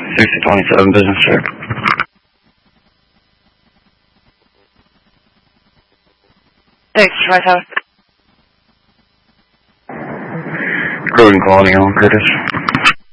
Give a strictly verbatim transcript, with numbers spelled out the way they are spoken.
sixty twenty-seven business trip. Thanks, Tri-Tower. Recruiting quality on Curtis.